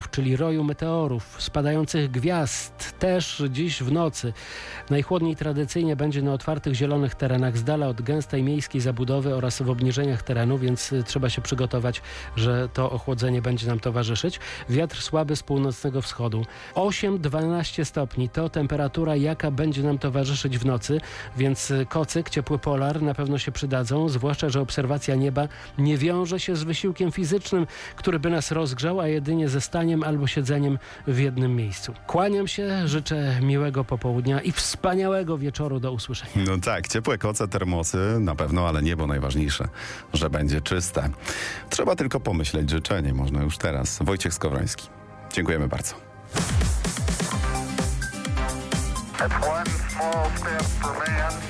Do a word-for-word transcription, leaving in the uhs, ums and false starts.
czyli roju meteorów, spadających gwiazd, też dziś w nocy. Najchłodniej tradycyjnie będzie na otwartych, zielonych terenach, z dala od gęstej miejskiej zabudowy oraz w obniżeniach terenu, więc trzeba się przygotować, że to ochłodzenie będzie nam towarzyszyć. Wiatr słaby z północnego wschodu. osiem do dwunastu stopni to temperatura, jaka będzie nam towarzyszyć w nocy, więc kocyk, ciepły polar na pewno się przydadzą, zwłaszcza że obserwacja nieba nie wiąże się z wysiłkiem fizycznym, który by nas rozgrzał, a jedynie ze staniem albo siedzeniem w jednym miejscu. Kłaniam się, życzę miłego popołudnia i wspaniałego wieczoru. Do usłyszenia. No tak, ciepłe koce, termosy na pewno, ale niebo najważniejsze, że będzie czyste. Trzeba tylko pomyśleć życzenie, można już teraz. Wojciech Skowroński. Dziękujemy bardzo. That's one small step for man.